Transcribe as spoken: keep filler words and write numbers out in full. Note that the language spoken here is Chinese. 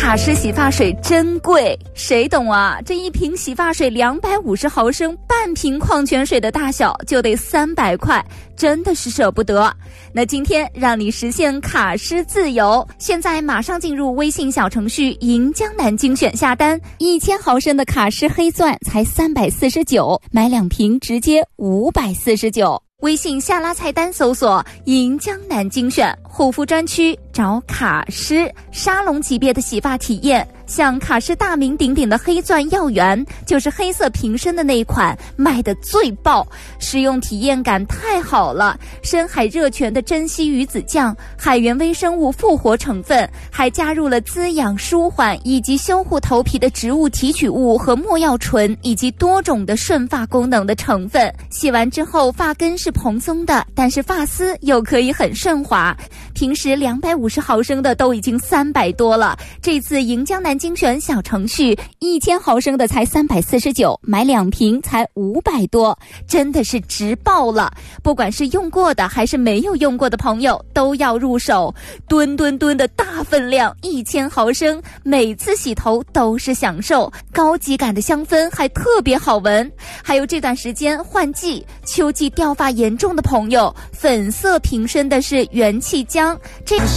卡诗洗发水真贵，谁懂啊？这一瓶洗发水两百五十毫升，半瓶矿泉水的大小就得三百块，真的是舍不得。那今天让你实现卡诗自由，现在马上进入微信小程序银江南精选下单，一千毫升的卡诗黑钻才三百四十九，买两瓶直接五百四十九。微信下拉菜单搜索银江南精选，护肤专区找卡诗，沙龙级别的洗发体验。像卡诗大名鼎鼎的黑钻耀源，就是黑色瓶身的那一款，卖的最爆，使用体验感太好了。深海热泉的珍稀鱼子酱，海源微生物复活成分，还加入了滋养舒缓以及修护头皮的植物提取物和没药醇，以及多种的顺发功能的成分。洗完之后发根是蓬松的，但是发丝又可以很顺滑。平时两百五十毫升的都已经三百多了，这次银江南精选小程序一千毫升的才三百四十九，买两瓶才五百多，真的是值爆了。不管是用过的还是没有用过的朋友都要入手，吨吨吨的大分量，一千毫升，每次洗头都是享受，高级感的香氛还特别好闻。还有这段时间换季，秋季掉发严重的朋友，粉色瓶身的是元气姜，这